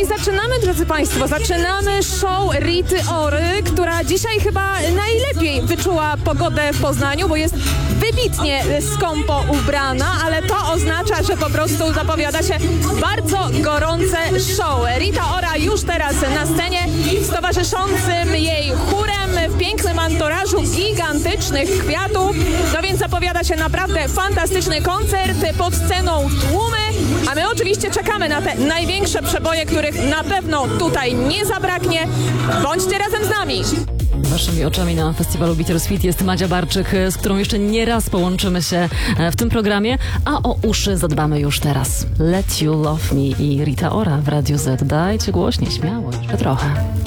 i zaczynamy, drodzy Państwo, zaczynamy show Rity Ory, która dzisiaj chyba najlepiej wyczuła pogodę w Poznaniu, bo jest wybitnie skąpo ubrana, ale to oznacza, że po prostu zapowiada się bardzo gorące show. Rita Ora już teraz na scenie z towarzyszącym jej chórem w pięknym anturażu gigantycznych kwiatów, no więc zapowiada się naprawdę fantastyczny koncert, pod sceną tłumy, a my oczywiście czekamy na te największe przeboje, których na pewno tutaj nie zabraknie. Bądźcie razem z nami! Waszymi oczami na festiwalu Bittersweet jest Madzia Barczyk, z którą jeszcze nie raz połączymy się w tym programie, a o uszy zadbamy już teraz. Let You Love Me i Rita Ora w Radiu Z. Dajcie głośniej, śmiało, jeszcze trochę.